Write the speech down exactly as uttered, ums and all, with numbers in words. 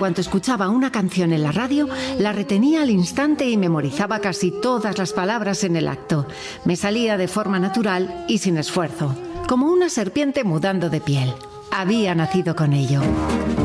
cuanto escuchaba una canción en la radio, la retenía al instante y memorizaba casi todas las palabras en el acto. Me salía de forma natural y sin esfuerzo, como una serpiente mudando de piel. Había nacido con ello.